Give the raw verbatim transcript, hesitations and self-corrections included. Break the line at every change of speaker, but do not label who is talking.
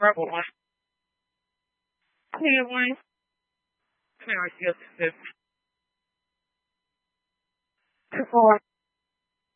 Rebel one. Clear one. Clear, yes, yes. Two, four.